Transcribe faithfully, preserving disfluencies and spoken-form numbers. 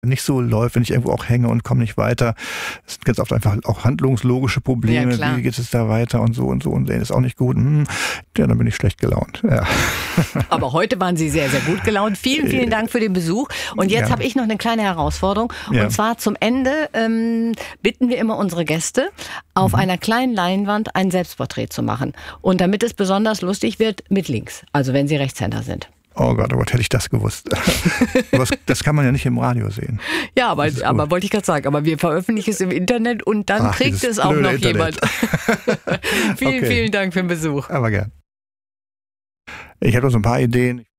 nicht so läuft, wenn ich irgendwo auch hänge und komme nicht weiter. Es sind ganz oft einfach auch handlungslogische Probleme. Ja, wie geht es da weiter und so und so und das ist auch nicht gut. Hm, ja, dann bin ich schlecht gelaunt. Ja. Aber heute waren Sie sehr, sehr gut gelaunt. Vielen, vielen Dank für den Besuch. Und jetzt ja. habe ich noch eine kleine Herausforderung. Ja. Und zwar zum Ende ähm, bitten wir immer unsere Gäste, auf mhm. einer kleinen Leinwand ein Selbstporträt zu machen. Und damit es besonders lustig wird, mit links. Also wenn Sie Rechtshänder sind. Oh Gott, oh Gott, hätte ich das gewusst. Aber das kann man ja nicht im Radio sehen. Ja, aber, aber wollte ich gerade sagen, aber wir veröffentlichen es im Internet und dann Ach, kriegt es auch noch Internet. jemand. vielen, okay. vielen Dank für den Besuch. Aber gern. Ich habe noch so ein paar Ideen.